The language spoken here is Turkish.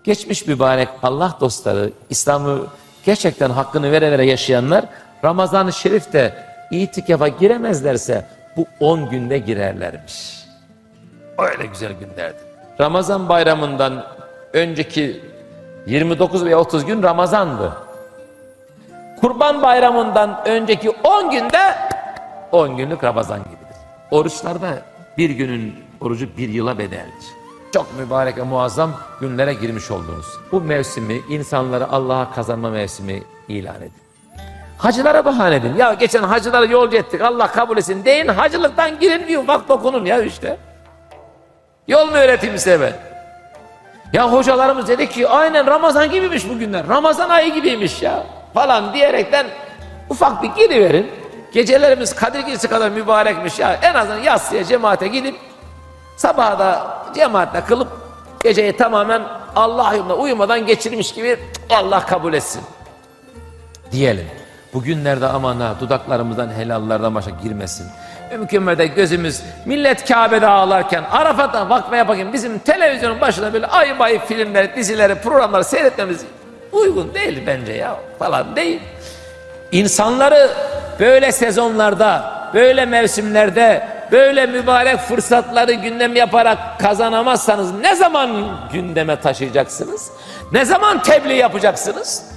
geçmiş mübarek Allah dostları, İslam'ı gerçekten hakkını vere vere yaşayanlar Ramazan-ı Şerif'te itikafa giremezlerse bu 10 günde girerlermiş. Öyle güzel günlerdi. Ramazan bayramından önceki 29 veya 30 gün Ramazan'dı. Kurban bayramından önceki 10 günde 10 günlük Ramazan gibidir. Oruçlarda bir günün orucu bir yıla bedeldir. Çok mübarek ve muazzam günlere girmiş oldunuz. Bu mevsimi insanları Allah'a kazanma mevsimi ilan edin. Hacılara bahane edin. Ya geçen hacıları yolcu ettik, Allah kabul etsin deyin, hacılıktan girin bir ufak dokunun ya işte. Yol mu öğreteyim size ben? Ya hocalarımız dedi ki aynen Ramazan gibiymiş bu günler. Ramazan ayı gibiymiş ya falan diyerekten ufak bir giriverin. Gecelerimiz Kadir Gecesi kadar mübarekmiş ya. En azından yatsıya cemaate gidip sabaha da cemaatle kılıp geceyi tamamen Allah yolunda uyumadan geçirmiş gibi Allah kabul etsin diyelim. Bugünlerde aman ha dudaklarımızdan helallardan başa girmesin. Mümkün mertebe gözümüz millet Kabe'de ağlarken Arafat'tan bakmaya bakayım bizim televizyonun başına böyle ayıp ayıp filmleri, dizileri, programları seyretmemiz uygun değil bence ya falan değil. İnsanları böyle sezonlarda, böyle mevsimlerde, böyle mübarek fırsatları gündem yaparak kazanamazsanız ne zaman gündeme taşıyacaksınız? Ne zaman tebliğ yapacaksınız?